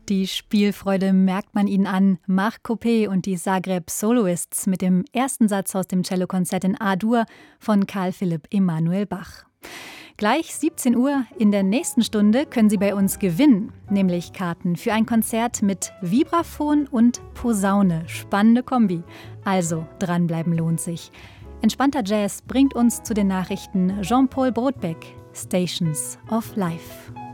Die Spielfreude merkt man ihnen an. Marc Coppée und die Zagreb Soloists mit dem ersten Satz aus dem Cellokonzert in A-Dur von Carl Philipp Emanuel Bach. Gleich 17 Uhr in der nächsten Stunde können Sie bei uns gewinnen, nämlich Karten für ein Konzert mit Vibraphon und Posaune. Spannende Kombi. Also dranbleiben lohnt sich. Entspannter Jazz bringt uns zu den Nachrichten. Jean-Paul Brodbeck, Stations of Life.